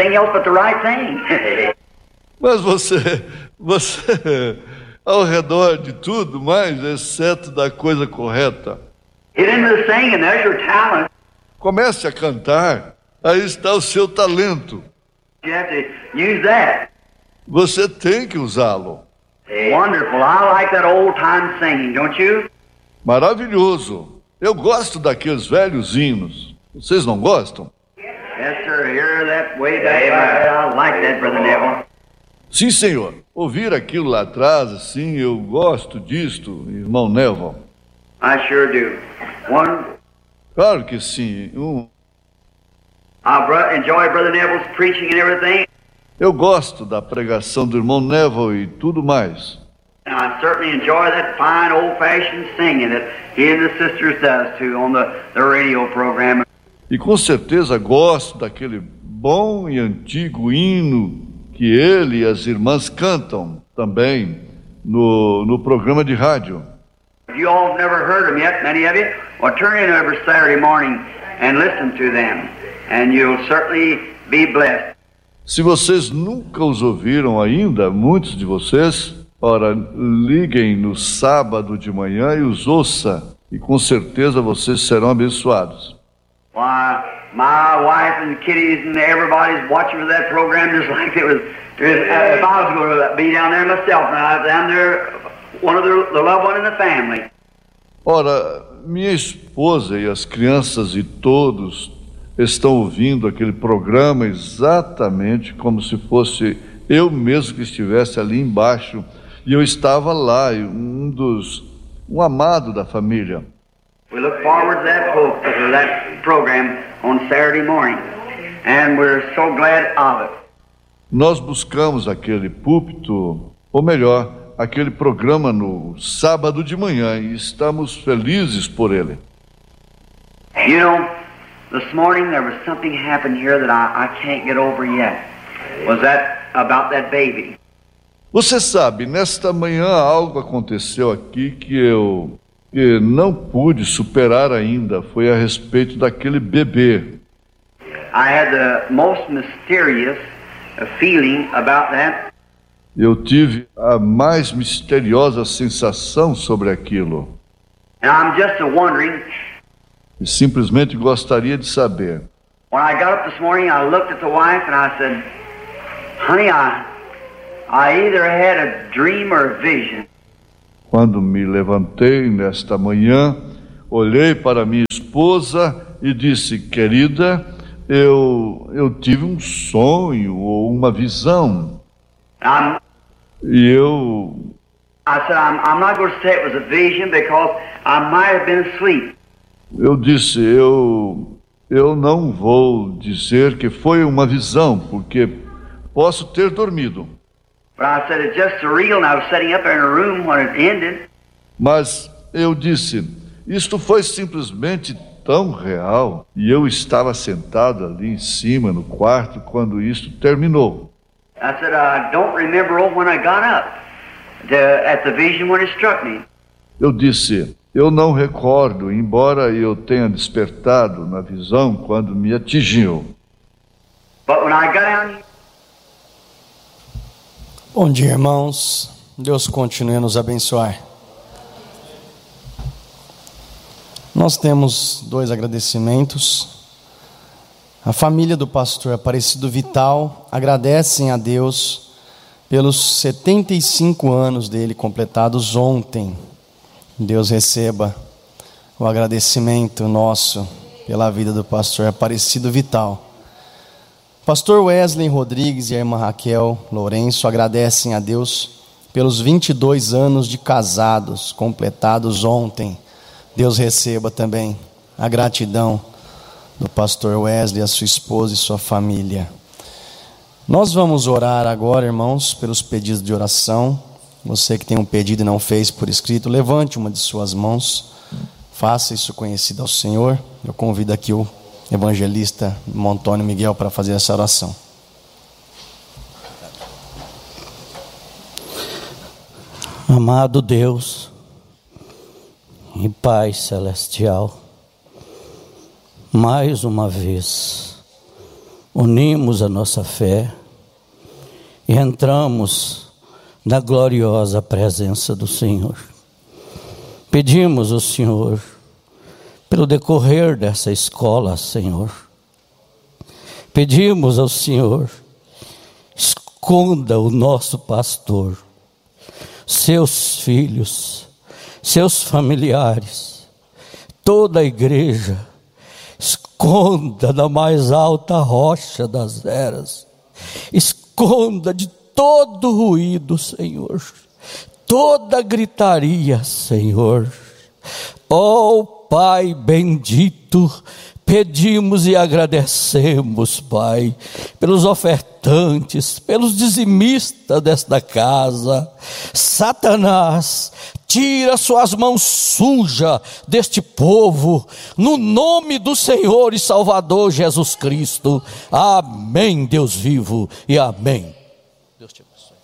everything else but the right thing. Mas você ao redor de tudo, mas exceto da coisa correta. Get into the singing, there's your talent. Comece a cantar, aí está o seu talento. You have to use that. Você tem que usá-lo. Wonderful. I like that old-time singing, don't you? Maravilhoso. Eu gosto daqueles velhos hinos. Vocês não gostam? Yes, sir. Hear that way back. I like that, Brother Neville. Sim, senhor. Ouvir aquilo lá atrás, assim, eu gosto disto, irmão Neville. I sure do. Claro que sim. Enjoy Brother Neville's preaching and everything. Eu gosto da pregação do irmão Neville e tudo mais. And I certainly enjoy that fine old-fashioned singing that he and the sisters does too on the radio program. E com certeza gosto daquele bom e antigo hino que ele e as irmãs cantam também no programa de rádio. If you all have never heard them yet, many of you, well, turn in every Saturday morning and listen to them, and you'll certainly be blessed. Se vocês nunca os ouviram ainda, muitos de vocês, ora, liguem no sábado de manhã e os ouça, e com certeza vocês serão abençoados. Why, my wife and the kiddies and everybody's watching for that program just like it was. If I was going to be down there myself, and I was down there, one of the loved one in the family. Ora, minha esposa e as crianças e todos estão ouvindo aquele programa exatamente como se fosse eu mesmo que estivesse ali embaixo e eu estava lá, um amado da família. We look forward to that program on Saturday morning, and we're so glad of it. Nós buscamos aquele púlpito, ou melhor, aquele programa no sábado de manhã e estamos felizes por ele. You know, this morning there was something happened here that I can't get over yet. Was that about that baby? Você sabe, nesta manhã algo aconteceu aqui que não pude superar ainda. Foi a respeito daquele bebê. I had the most mysterious feeling about that. Eu tive a mais misteriosa sensação sobre aquilo. And I'm just wondering. E simplesmente gostaria de saber. When I got up this morning, I looked at the wife and I said, "Honey, I either had a dream or a vision." Quando me levantei nesta manhã, olhei para minha esposa e disse: querida, eu tive um sonho ou uma visão. E I said, I'm not going to say it was a vision because I might have been asleep. Eu disse, eu não vou dizer que foi uma visão, porque posso ter dormido. But I said it's just surreal, and I was sitting up there in a room when it ended. Mas eu disse, isto foi simplesmente tão real, e eu estava sentado ali em cima no quarto quando isto terminou. I said, I don't remember when I got up at the vision when it struck me. Eu disse, eu não recordo, embora eu tenha despertado na visão quando me atingiu. But when I got down. Bom dia, irmãos. Deus continue a nos abençoar. Nós temos 2 agradecimentos. A família do pastor Aparecido Vital agradecem a Deus pelos 75 anos dele completados ontem. Deus receba o agradecimento nosso pela vida do pastor Aparecido Vital. Pastor Wesley Rodrigues e a irmã Raquel Lourenço agradecem a Deus pelos 22 anos de casados completados ontem. Deus receba também a gratidão do pastor Wesley, a sua esposa e sua família. Nós vamos orar agora, irmãos, pelos pedidos de oração. Você que tem um pedido e não fez por escrito, levante uma de suas mãos, faça isso conhecido ao Senhor. Eu convido aqui o evangelista Antônio Miguel para fazer essa oração. Amado Deus e Pai Celestial, mais uma vez unimos a nossa fé e entramos na gloriosa presença do Senhor. Pedimos ao Senhor, pelo decorrer dessa escola, Senhor, pedimos ao Senhor, esconda o nosso pastor, seus filhos, seus familiares, toda a igreja, esconda na mais alta rocha das eras, esconda de todo ruído, Senhor, toda gritaria, Senhor. Ó Pai bendito, pedimos e agradecemos, Pai, pelos ofertantes, pelos dizimistas desta casa. Satanás, tira suas mãos sujas deste povo, no nome do Senhor e Salvador Jesus Cristo. Amém, Deus vivo, e amém. Deus te abençoe.